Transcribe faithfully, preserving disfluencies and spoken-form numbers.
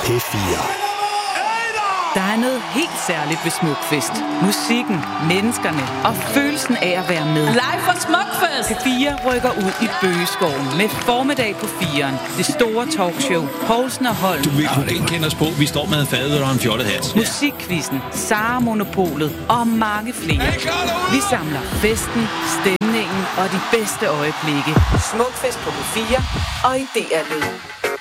P fire. Der er noget helt særligt ved Smukfest. Musikken, menneskerne og følelsen af at være med. Live fra Smukfest! P fire rykker ud i Bøgeskoven med formiddag på firen. Det store talkshow, Poulsen og Holm. Du vil kunne kende os på. Vi står med en fad og en fjollet hat. Musikquizzen, Sara Monopolet og mange flere. Vi samler festen, stemningen og de bedste øjeblikke. Smukfest på P fire og i D R Lyd.